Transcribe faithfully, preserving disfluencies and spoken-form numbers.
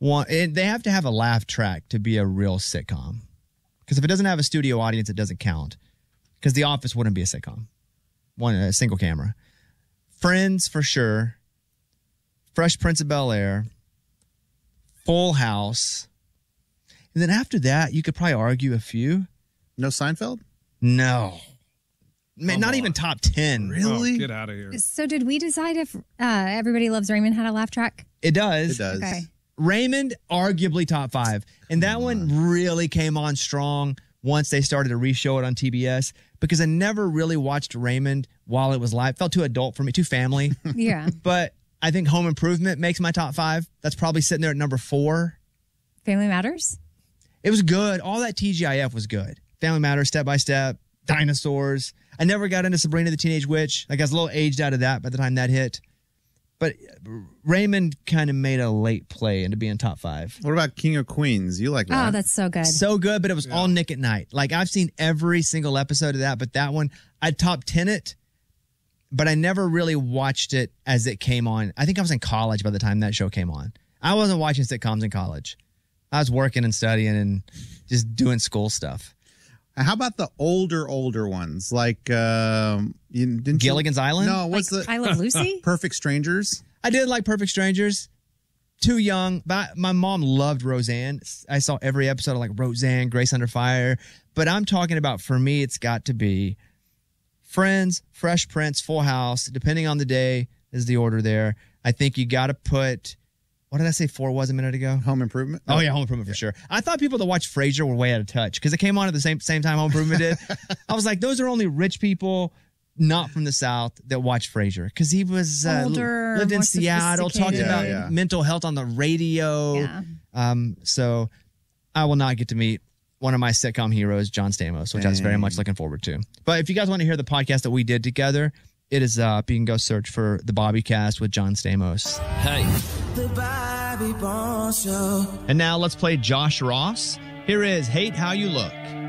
want, it, they have to have a laugh track to be a real sitcom. Because if it doesn't have a studio audience, it doesn't count. Because The Office wouldn't be a sitcom. One, a single camera. Friends, for sure. Fresh Prince of Bel-Air. Full House. And then after that, you could probably argue a few. No Seinfeld? No. Man, Come not on. even top ten. Really? Oh, get out of here. So did we decide if uh, Everybody Loves Raymond had a laugh track? It does. It does. Okay. Raymond, arguably top five. And that one really came on strong once they started to re-show it on T B S because I never really watched Raymond while it was live. It felt too adult for me, too family. Yeah. But I think Home Improvement makes my top five. That's probably sitting there at number four. Family Matters? It was good. All that T G I F was good. Family Matters, Step by Step, Dinosaurs. I never got into Sabrina the Teenage Witch. Like I was a little aged out of that by the time that hit. But Raymond kind of made a late play into being top five. What about King of Queens? You like that? Oh, that's so good. So good, but it was all Nick at Night. Like I've seen every single episode of that, but that one, I'd top ten it, but I never really watched it as it came on. I think I was in college by the time that show came on. I wasn't watching sitcoms in college. I was working and studying and just doing school stuff. How about the older, older ones? Like, um, you, didn't Gilligan's you, Island? No, what's like the I Love Lucy? Perfect Strangers? I did like Perfect Strangers. Too young. But my mom loved Roseanne. I saw every episode of like Roseanne, Grace Under Fire. But I'm talking about, for me, it's got to be Friends, Fresh Prince, Full House. Depending on the day is the order there. I think you got to put, what did I say four was a minute ago? Home Improvement? Oh, yeah, Home Improvement for sure. I thought people that watched Frasier were way out of touch because it came on at the same same time Home Improvement did. I was like, those are only rich people not from the South that watch Frasier because he was uh, Older, lived in more Seattle, talked sophisticated. about Yeah, yeah. mental health on the radio. Yeah. Um, so I will not get to meet one of my sitcom heroes, John Stamos, which I was very much looking forward to. But if you guys want to hear the podcast that we did together, it is up. You can go search for the Bobby Cast with John Stamos. Hey. The Bobby Bones Show. And now let's play Josh Ross. Here is Hate How You Look.